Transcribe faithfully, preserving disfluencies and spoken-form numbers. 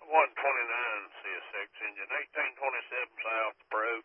one twenty-nine C S six engine, eighteen twenty-seven South Pro.